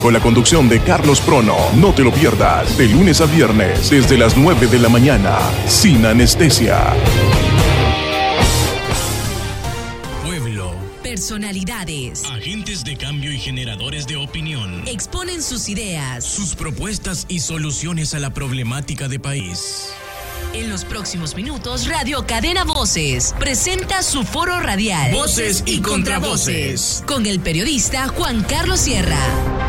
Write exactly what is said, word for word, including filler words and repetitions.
Con la conducción de Carlos Prono. No te lo pierdas. De lunes a viernes, desde las nueve de la mañana. Sin anestesia. Pueblo. Personalidades. Agentes de cambio y generadores de opinión. Exponen sus ideas. Sus propuestas y soluciones a la problemática de país. En los próximos minutos, Radio Cadena Voces presenta su foro radial. Voces y Contravoces. Con el periodista Juan Carlos Sierra.